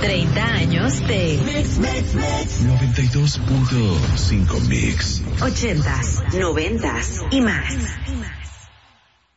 30 años de Mix, Mix, Mix. 92.5 Mix. 80s, 90s y más.